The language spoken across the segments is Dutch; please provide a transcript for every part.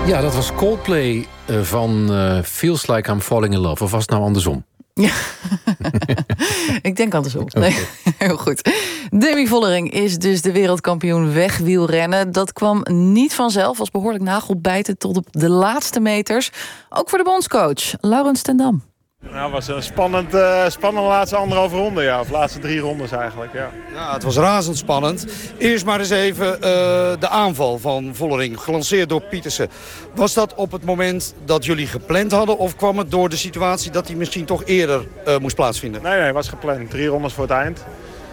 Ja, dat was Coldplay van Feels Like I'm Falling in Love. Of was het nou andersom? Ja, ik denk andersom. Nee, heel goed. Demi Vollering is dus de wereldkampioen wegwielrennen. Dat kwam niet vanzelf, was behoorlijk nagelbijten tot op de laatste meters. Ook voor de bondscoach, Laurens ten Dam. Nou, het was een spannende laatste 1,5 ronde, ja. Of laatste 3 rondes eigenlijk, ja. Ja, het was razendspannend. Eerst maar eens even de aanval van Vollering, gelanceerd door Pietersen. Was dat op het moment dat jullie gepland hadden... of kwam het door de situatie dat hij misschien toch eerder moest plaatsvinden? Nee, het was gepland. 3 rondes voor het eind.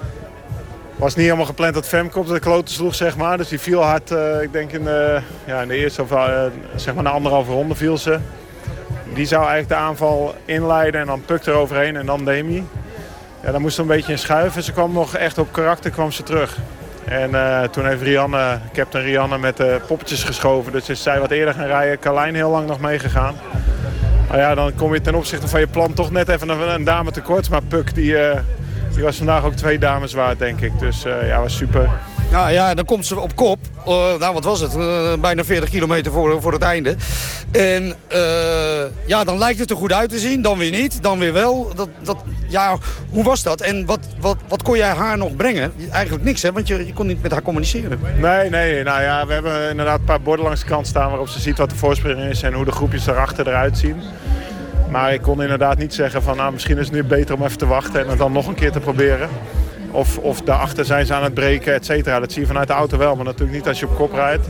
Was niet helemaal gepland dat Femke op de kloten sloeg, zeg maar. Dus die viel hard, ik denk in de eerste, zeg maar na 1,5 ronde viel ze. Die zou eigenlijk de aanval inleiden en dan Puk eroverheen en dan Demi. Ja, dan moest ze een beetje in schuiven. Ze kwam nog echt op karakter, kwam ze terug. En toen heeft captain Rianne met de poppetjes geschoven. Dus is zij wat eerder gaan rijden. Carlijn heel lang nog meegegaan. Maar ja, dan kom je ten opzichte van je plan toch net even een dame tekort. Maar Puk die was vandaag ook 2 dames waard, denk ik. Dus was super. Ja, dan komt ze op kop. Wat was het? Bijna 40 kilometer voor het einde. En dan lijkt het er goed uit te zien. Dan weer niet, dan weer wel. Hoe was dat? En wat kon jij haar nog brengen? Eigenlijk niks, hè? Want je kon niet met haar communiceren. Nee. Nou ja, we hebben inderdaad een paar borden langs de kant staan... waarop ze ziet wat de voorsprong is en hoe de groepjes daarachter eruit zien. Maar ik kon inderdaad niet zeggen van... misschien is het nu beter om even te wachten en het dan nog een keer te proberen. Of daarachter zijn ze aan het breken, et cetera. Dat zie je vanuit de auto wel, maar natuurlijk niet als je op kop rijdt.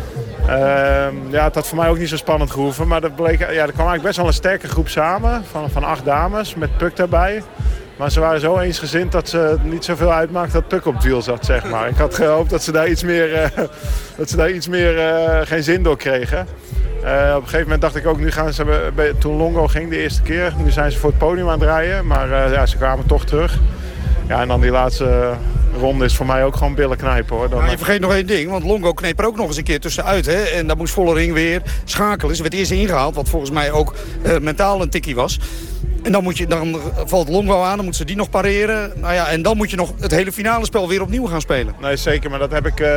Het had voor mij ook niet zo spannend gehoeven. Maar er kwam eigenlijk best wel een sterke groep samen. Van 8 dames, met Puk daarbij. Maar ze waren zo eensgezind dat ze niet zoveel uitmaakt dat Puk op het wiel zat, zeg maar. Ik had gehoopt dat ze daar iets meer geen zin door kregen. Op een gegeven moment dacht ik ook, nu gaan ze... Toen Longo ging de eerste keer, nu zijn ze voor het podium aan het rijden. Maar ze kwamen toch terug. Ja, en dan die laatste ronde is voor mij ook gewoon billen knijpen, hoor. Je vergeet nog één ding, want Longo kneep er ook nog eens een keer tussenuit. Hè? En dan moest Vollering weer schakelen. Ze werd eerst ingehaald, wat volgens mij ook mentaal een tikkie was. En dan valt Longo aan, dan moet ze die nog pareren. Nou ja, en dan moet je nog het hele finale spel weer opnieuw gaan spelen. Nee, zeker, maar dat heb ik...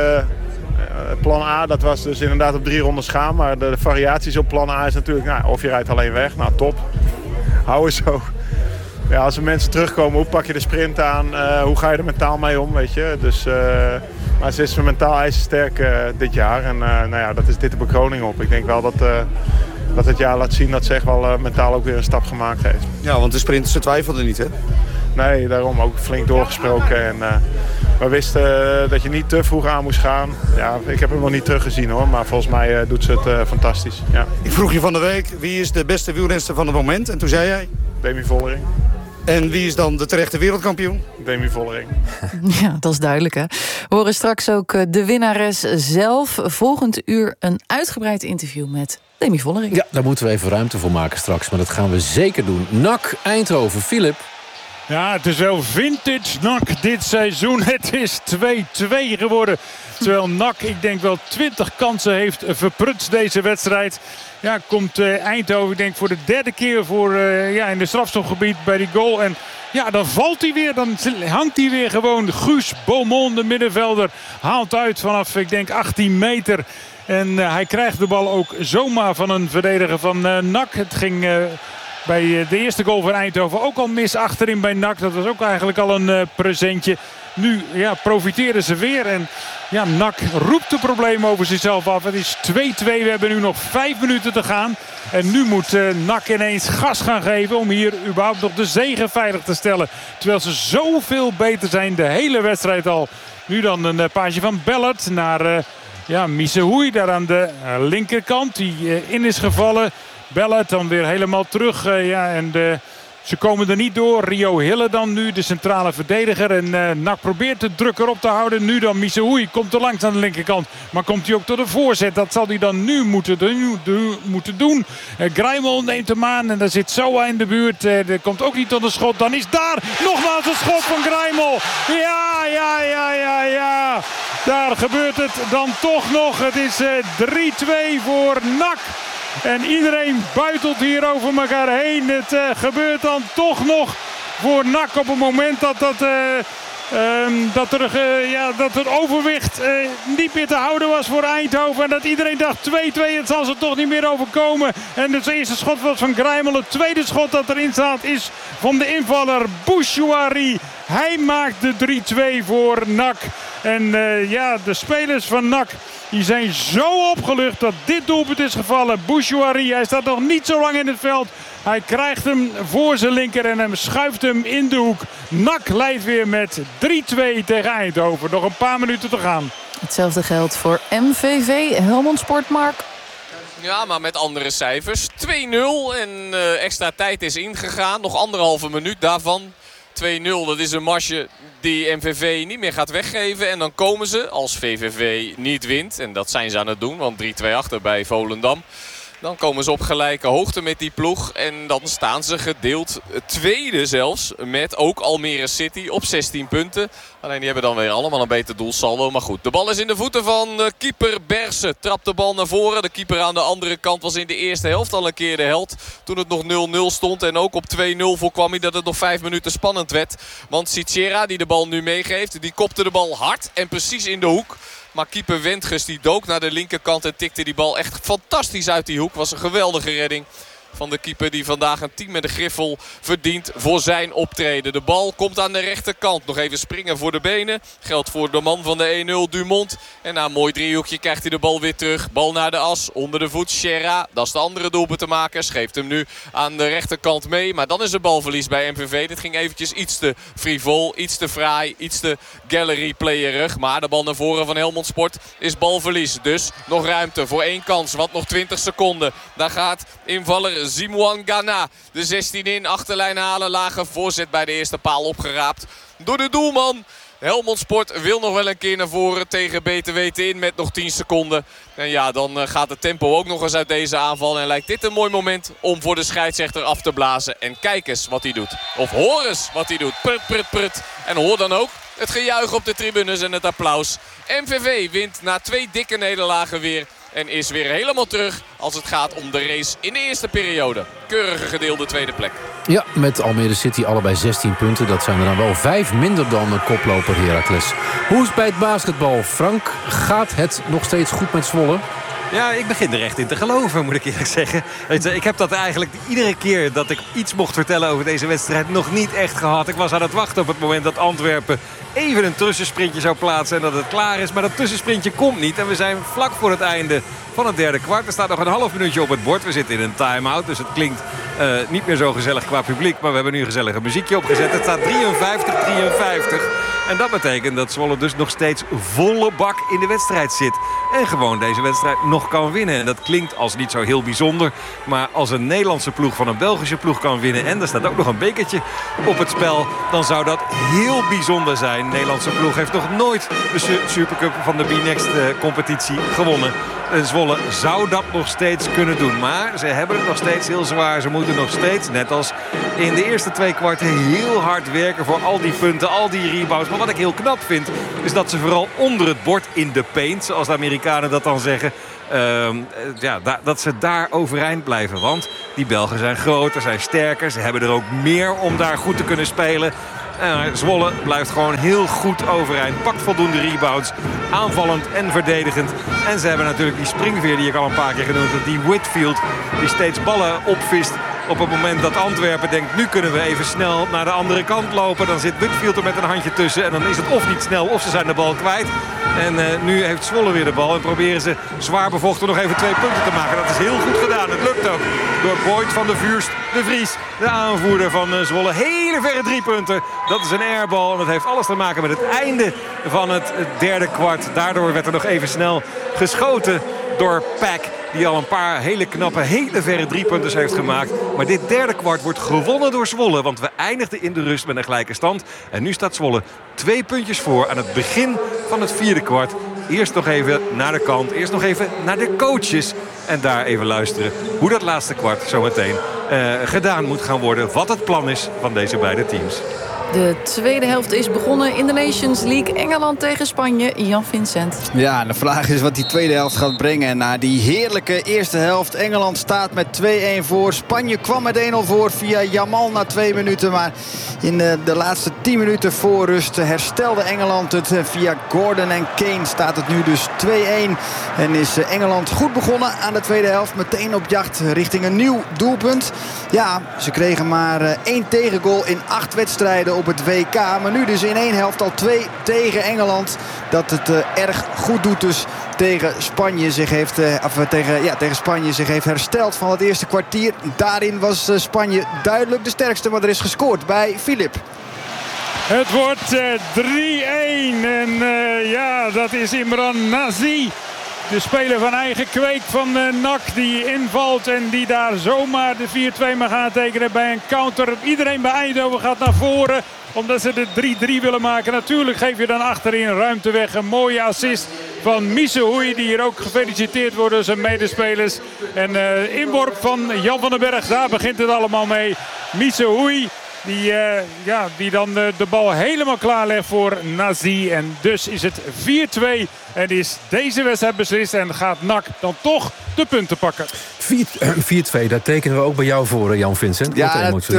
plan A, dat was dus inderdaad op 3 rondes gaan. Maar de variaties op plan A is natuurlijk... of je rijdt alleen weg, top. Hou eens zo. Ja, als er mensen terugkomen, hoe pak je de sprint aan? Hoe ga je er mentaal mee om, weet je? Dus, maar ze is mentaal ijzersterk dit jaar. En dat is dit de bekroning op. Ik denk wel dat het jaar laat zien dat ze echt wel mentaal ook weer een stap gemaakt heeft. Ja, want de sprint, ze twijfelden niet, hè? Nee, daarom ook flink doorgesproken. En we wisten dat je niet te vroeg aan moest gaan. Ja, ik heb hem nog niet teruggezien, hoor. Maar volgens mij doet ze het fantastisch. Ja. Ik vroeg je van de week, wie is de beste wielrenster van het moment? En toen zei jij? Demi Vollering. En wie is dan de terechte wereldkampioen? Demi Vollering. Ja, dat is duidelijk, hè. We horen straks ook de winnares zelf. Volgend uur een uitgebreid interview met Demi Vollering. Ja, daar moeten we even ruimte voor maken straks. Maar dat gaan we zeker doen. NAC Eindhoven, Philip. Ja, het is wel vintage NAC dit seizoen. Het is 2-2 geworden. Terwijl NAC, ik denk wel 20 kansen heeft verprutst deze wedstrijd. Ja, komt Eindhoven, ik denk voor de 3e keer in de strafschopgebied bij die goal. En ja, dan valt hij weer. Dan hangt hij weer gewoon. Guus Beaumont, de middenvelder, haalt uit vanaf, ik denk, 18 meter. En hij krijgt de bal ook zomaar van een verdediger van NAC. Het ging... bij de eerste goal van Eindhoven ook al mis achterin bij NAC. Dat was ook eigenlijk al een presentje. Nu profiteren ze weer. En NAC roept de problemen over zichzelf af. Het is 2-2. We hebben nu nog 5 minuten te gaan. En nu moet NAC ineens gas gaan geven om hier überhaupt nog de zege veilig te stellen. Terwijl ze zoveel beter zijn de hele wedstrijd al. Nu dan een paasje van Ballard naar Missehoei. Daar aan de linkerkant. Die in is gevallen. Ballard dan weer helemaal terug. Ze komen er niet door. Rio Hille dan nu, de centrale verdediger. En NAC probeert de druk erop te houden. Nu dan Missehoei komt er langs aan de linkerkant. Maar komt hij ook tot de voorzet. Dat zal hij dan nu moeten doen. Grijmel neemt hem aan. En daar zit Soa in de buurt. Er komt ook niet tot een schot. Dan is daar nogmaals een schot van Grijmel. Ja. Daar gebeurt het dan toch nog. Het is 3-2 voor NAC. En iedereen buitelt hier over elkaar heen. Het gebeurt dan toch nog voor NAC op het moment dat Dat het overwicht niet meer te houden was voor Eindhoven. En dat iedereen dacht 2-2, het zal ze toch niet meer overkomen. En het eerste schot was van Grijmel. Het tweede schot dat erin staat is van de invaller Bouchouari. Hij maakt de 3-2 voor NAC. En de spelers van NAC die zijn zo opgelucht dat dit doelpunt is gevallen. Bouchouari, hij staat nog niet zo lang in het veld. Hij krijgt hem voor zijn linker en hem schuift hem in de hoek. NAC leidt weer met 3-2 tegen Eindhoven. Nog een paar minuten te gaan. Hetzelfde geldt voor MVV, Helmond Sport, Mark. Ja, maar met andere cijfers. 2-0 en extra tijd is ingegaan. Nog 1,5 minuut daarvan. 2-0, dat is een marge die MVV niet meer gaat weggeven. En dan komen ze, als VVV niet wint. En dat zijn ze aan het doen, want 3-2 achter bij Volendam. Dan komen ze op gelijke hoogte met die ploeg. En dan staan ze gedeeld tweede zelfs. Met ook Almere City op 16 punten. Alleen die hebben dan weer allemaal een beter doelsaldo. Maar goed, de bal is in de voeten van keeper Bersen. Trapt de bal naar voren. De keeper aan de andere kant was in de eerste helft al een keer de held. Toen het nog 0-0 stond. En ook op 2-0 voorkwam hij dat het nog 5 minuten spannend werd. Want Sicera, die de bal nu meegeeft, die kopte de bal hard en precies in de hoek. Maar keeper Wendges die dook naar de linkerkant en tikte die bal echt fantastisch uit die hoek. Was een geweldige redding van de keeper die vandaag een 10 met de griffel verdient voor zijn optreden. De bal komt aan de rechterkant. Nog even springen voor de benen. Geldt voor de man van de 1-0 Dumont. En na een mooi driehoekje krijgt hij de bal weer terug. Bal naar de as. Onder de voet Sierra. Dat is de andere doelpuntenmaker. Geeft hem nu aan de rechterkant mee. Maar dan is er balverlies bij MVV. Dit ging eventjes iets te frivol. Iets te fraai. Iets te gallery-playerig. Maar de bal naar voren van Helmond Sport is balverlies. Dus nog ruimte voor 1 kans. Want nog 20 seconden. Daar gaat invaller Zimwangana de 16 in. Achterlijn halen. Lage voorzet bij de eerste paal opgeraapt door de doelman. Helmond Sport wil nog wel een keer naar voren tegen beter weten in met nog 10 seconden. En ja, dan gaat het tempo ook nog eens uit deze aanval. En lijkt dit een mooi moment om voor de scheidsrechter af te blazen. En kijk eens wat hij doet. Of hoor eens wat hij doet. Prut, prut, prut. En hoor dan ook het gejuich op de tribunes en het applaus. MVV wint na 2 dikke nederlagen weer. En is weer helemaal terug als het gaat om de race in de eerste periode. Keurige gedeelde tweede plek. Ja, met Almere City allebei 16 punten. Dat zijn er dan wel 5 minder dan de koploper Heracles. Hoe is het bij het basketbal? Frank, gaat het nog steeds goed met Zwolle? Ja, ik begin er echt in te geloven, moet ik eerlijk zeggen. Ik heb dat eigenlijk iedere keer dat ik iets mocht vertellen over deze wedstrijd nog niet echt gehad. Ik was aan het wachten op het moment dat Antwerpen even een tussensprintje zou plaatsen en dat het klaar is. Maar dat tussensprintje komt niet en we zijn vlak voor het einde van het derde kwart. Er staat nog een half minuutje op het bord. We zitten in een time-out, dus het klinkt niet meer zo gezellig qua publiek. Maar we hebben nu een gezellige muziekje opgezet. Het staat 53-53. En dat betekent dat Zwolle dus nog steeds volle bak in de wedstrijd zit. En gewoon deze wedstrijd nog kan winnen. En dat klinkt als niet zo heel bijzonder. Maar als een Nederlandse ploeg van een Belgische ploeg kan winnen... en er staat ook nog een bekertje op het spel... dan zou dat heel bijzonder zijn. De Nederlandse ploeg heeft nog nooit de Supercup van de B-Next competitie gewonnen. En Zwolle zou dat nog steeds kunnen doen. Maar ze hebben het nog steeds heel zwaar. Ze moeten nog steeds, net als in de eerste 2 kwarten... heel hard werken voor al die punten, al die rebounds. Maar wat ik heel knap vind, is dat ze vooral onder het bord in de paint... zoals de Amerikanen dat dan zeggen... dat ze daar overeind blijven. Want die Belgen zijn groter, zijn sterker. Ze hebben er ook meer om daar goed te kunnen spelen. Zwolle blijft gewoon heel goed overeind. Pakt voldoende rebounds. Aanvallend en verdedigend. En ze hebben natuurlijk die springveer die ik al een paar keer genoemd heb. Die Whitfield die steeds ballen opvist. Op het moment dat Antwerpen denkt, nu kunnen we even snel naar de andere kant lopen. Dan zit Whitfield er met een handje tussen. En dan is het of niet snel of ze zijn de bal kwijt. En nu heeft Zwolle weer de bal. En proberen ze zwaar bevochten nog even 2 punten te maken. Dat is heel goed gedaan. Het lukt ook. Door Boyd van de Vuurst, de Vries, de aanvoerder van Zwolle. Hele verre 3 punten. Dat is een airbal. En dat heeft alles te maken met het einde van het derde kwart. Daardoor werd er nog even snel geschoten door Pack. Die al een paar hele knappe, hele verre 3-punters heeft gemaakt. Maar dit derde kwart wordt gewonnen door Zwolle. Want we eindigden in de rust met een gelijke stand. En nu staat Zwolle 2 puntjes voor aan het begin van het vierde kwart. Eerst nog even naar de kant. Eerst nog even naar de coaches. En daar even luisteren hoe dat laatste kwart zometeen gedaan moet gaan worden. Wat het plan is van deze beide teams. De tweede helft is begonnen in de Nations League. Engeland tegen Spanje. Jan Vincent. Ja, de vraag is wat die tweede helft gaat brengen. Na die heerlijke eerste helft. Engeland staat met 2-1 voor. Spanje kwam met 1-0 voor via Jamal na 2 minuten. Maar in de laatste 10 minuten voor rust herstelde Engeland het. Via Gordon en Kane staat het nu dus 2-1. En is Engeland goed begonnen aan de tweede helft. Meteen op jacht richting een nieuw doelpunt. Ja, ze kregen maar 1 tegengoal in 8 wedstrijden op het WK. Maar nu dus in 1 helft al 2 tegen Engeland. Dat het erg goed doet dus tegen Spanje tegen Spanje zich heeft hersteld van het eerste kwartier. Daarin was Spanje duidelijk de sterkste. Maar er is gescoord bij Filip. Het wordt 3-1 en dat is Imran Nazi. De speler van eigen kweek van NAC die invalt en die daar zomaar de 4-2 mag aantekenen bij een counter. Iedereen bij Eindhoven gaat naar voren omdat ze de 3-3 willen maken. Natuurlijk geef je dan achterin ruimte weg. Een mooie assist van Missehoei die hier ook gefeliciteerd wordt door zijn medespelers. En inworp van Jan van den Berg, daar begint het allemaal mee. Missehoei. Die dan de bal helemaal klaarlegt voor Nazi. En dus is het 4-2. En is deze wedstrijd beslist. En gaat NAC dan toch de punten pakken. 4-2, daar tekenen we ook bij jou voor, Jan Vincent. Ja,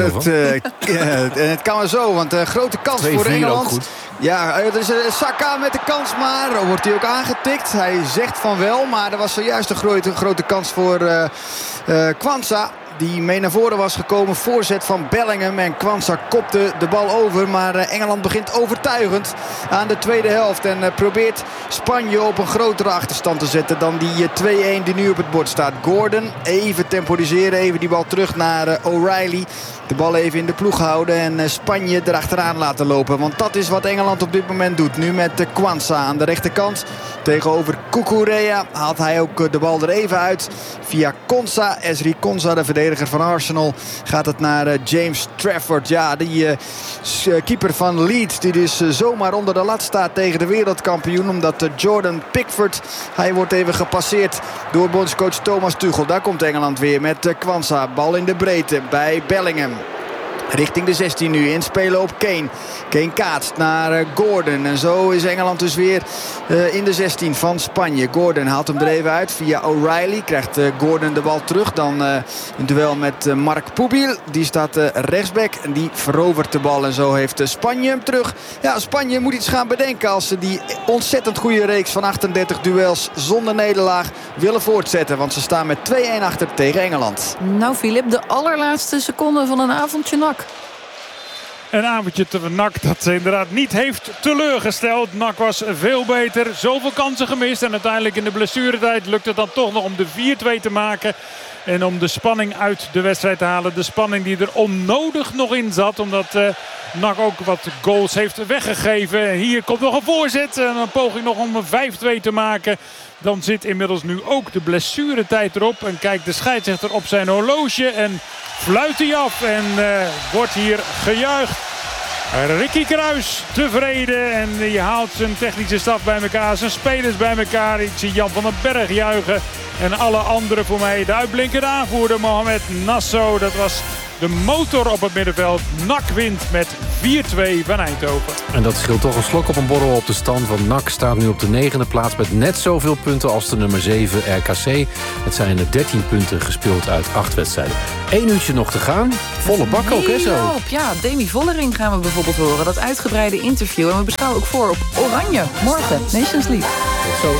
het kan wel zo. Want grote kans voor Engeland. Ook goed. Ja, er is Saka met de kans, maar wordt hij ook aangetikt. Hij zegt van wel, maar er was zojuist een grote kans voor Kwanza. Die mee naar voren was gekomen. Voorzet van Bellingham. En Kwanza kopte de bal over. Maar Engeland begint overtuigend aan de tweede helft. En probeert Spanje op een grotere achterstand te zetten dan die 2-1 die nu op het bord staat. Gordon even temporiseren. Even die bal terug naar O'Reilly. De bal even in de ploeg houden. En Spanje erachteraan laten lopen. Want dat is wat Engeland op dit moment doet. Nu met Kwanza aan de rechterkant. Tegenover Cucurella haalt hij ook de bal er even uit. Via Konsa. Ezri Konsa, de verdediger van Arsenal. Gaat het naar James Trafford. Ja, die keeper van Leeds. Die dus zomaar onder de lat staat tegen de wereldkampioen. Omdat Jordan Pickford. Hij wordt even gepasseerd door bondscoach Thomas Tuchel. Daar komt Engeland weer met Kwanza. Bal in de breedte bij Bellingham. Richting de 16 nu. Inspelen op Kane. Kane kaatst naar Gordon. En zo is Engeland dus weer in de 16 van Spanje. Gordon haalt hem er even uit via O'Reilly. Krijgt Gordon de bal terug. Dan een duel met Mark Pubil. Die staat rechtsback. En die verovert de bal. En zo heeft Spanje hem terug. Ja, Spanje moet iets gaan bedenken als ze die ontzettend goede reeks van 38 duels zonder nederlaag willen voortzetten. Want ze staan met 2-1 achter tegen Engeland. Nou Filip, de allerlaatste seconde van een avondje NAC. Een avondje te NAC dat inderdaad niet heeft teleurgesteld. NAC was veel beter, zoveel kansen gemist. En uiteindelijk in de blessuretijd lukt het dan toch nog om de 4-2 te maken. En om de spanning uit de wedstrijd te halen. De spanning die er onnodig nog in zat. Omdat NAC ook wat goals heeft weggegeven. En hier komt nog een voorzet. En een poging nog om een 5-2 te maken. Dan zit inmiddels nu ook de blessuretijd erop. En kijkt de scheidsrechter op zijn horloge. En fluit hij af. En wordt hier gejuicht. Ricky Kruis tevreden. En die haalt zijn technische staf bij elkaar. Zijn spelers bij elkaar. Ik zie Jan van den Berg juichen. En alle anderen voor mij. De uitblinkende aanvoerder Mohamed Nasso. Dat was de motor op het middenveld. NAC wint met 4-2 van Eindhoven. En dat scheelt toch een slok op een borrel op de stand. Want NAC staat nu op de 9e plaats met net zoveel punten als de nummer 7 RKC. Het zijn er 13 punten gespeeld uit 8 wedstrijden. 1 uurtje nog te gaan. Volle bak ook, hè zo? Ja, Demi Vollering gaan we bijvoorbeeld horen. Dat uitgebreide interview. En we beschouwen ook voor op Oranje. Morgen, Nations League. Tot zo.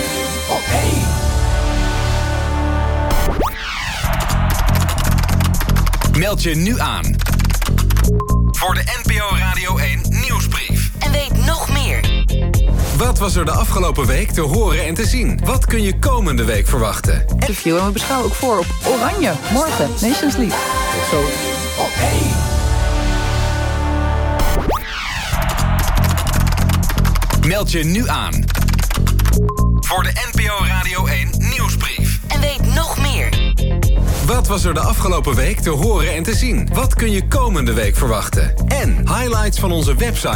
Meld je nu aan voor de NPO Radio 1 nieuwsbrief. En weet nog meer. Wat was er de afgelopen week te horen en te zien? Wat kun je komende week verwachten? Interview en we beschouwen ook voor op Oranje. Morgen, Nations League. Tot zo. Meld je nu aan voor de NPO Radio 1 nieuwsbrief. En weet nog meer. Wat was er de afgelopen week te horen en te zien? Wat kun je komende week verwachten? En highlights van onze website.